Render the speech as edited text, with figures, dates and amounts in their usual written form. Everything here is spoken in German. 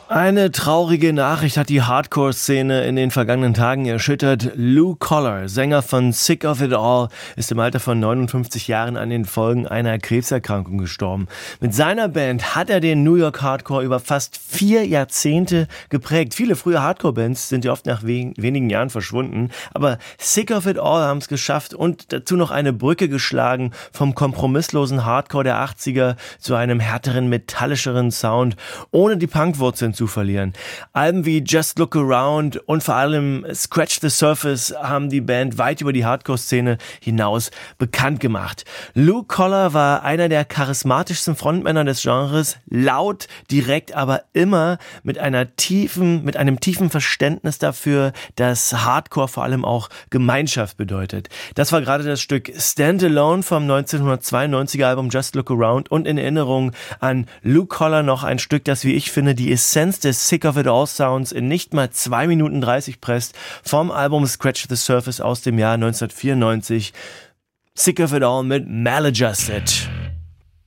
Eine traurige Nachricht hat die Hardcore-Szene in den vergangenen Tagen erschüttert. Lou Koller, Sänger von Sick of It All, ist im Alter von 59 Jahren an den Folgen einer Krebserkrankung gestorben. Mit seiner Band hat er den New York Hardcore über fast 4 Jahrzehnte geprägt. Viele frühe Hardcore-Bands sind ja oft nach wenigen Jahren verschwunden, aber Sick of It All haben es geschafft und dazu noch eine Brücke geschlagen vom kompromisslosen Hardcore der 80er zu einem härteren, metallischeren Sound, ohne die Punkwurzeln zu verlieren. Alben wie Just Look Around und vor allem Scratch the Surface haben die Band weit über die Hardcore-Szene hinaus bekannt gemacht. Lou Koller war einer der charismatischsten Frontmänner des Genres, laut, direkt, aber immer mit einem tiefen Verständnis dafür, dass Hardcore vor allem auch Gemeinschaft bedeutet. Das war gerade das Stück Stand Alone vom 1992er Album Just Look Around und in Erinnerung an Lou Koller noch ein Stück, das, wie ich finde, die Essenz des Sick of It All Sounds in nicht mal 2 Minuten 30 presst, vom Album Scratch the Surface aus dem Jahr 1994. Sick of It All mit Maladjusted.